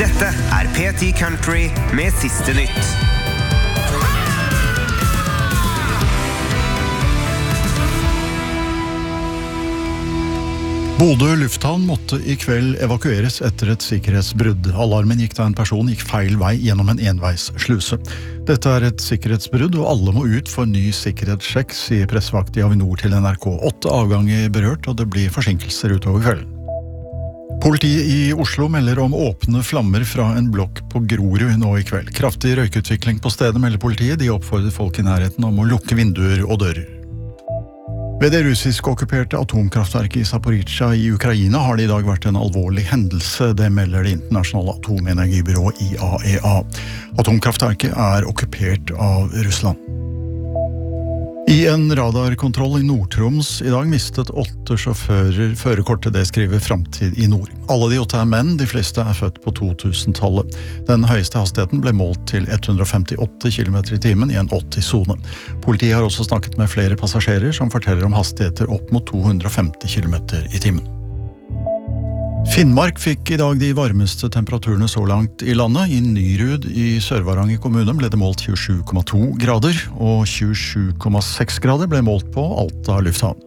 Dette P10 Country med siste nytt. Bodø lufthavn måtte I kveld evakueres etter et sikkerhetsbrudd. Alarmen gikk da en person gikk feil vei gjennom en enveissluse. Dette et sikkerhetsbrudd, og alle må ut for ny sikkerhetssjekk, sier pressevakt I Avinor til NRK. 8 avganger berørt, og det blir forsinkelser utover kvelden. Politiet I Oslo melder om åpne flammer fra en blokk på Grorud nå I kveld. Kraftig røykutvikling på stedet melder politiet. De oppfordrer folk I nærheten om å lukke vinduer og dører. Ved det russisk-okkuperte atomkraftverket I Zaporizjzja I Ukraina har det I dag vært en alvorlig hendelse, det melder det internasjonale atomenergibyrået IAEA. Atomkraftverket okkupert av Russland. I en radarkontroll I Nord-Troms I dag mistet 8 sjåfører førerkortet, det skriver Framtid I Nord. Alle de 8 menn, de fleste født på 2000-tallet. Den høyeste hastigheten ble målt til 158 km I timen I en 80-zone. Politiet har også snakket med flere passasjerer som forteller om hastigheter opp mot 250 km I timen. Finnmark fikk I dag de varmeste temperaturene så langt I landet. I Nyrud I Sør-Varanger kommune ble det målt 27,2 grader, og 27,6 grader ble målt på Alta lufthavn.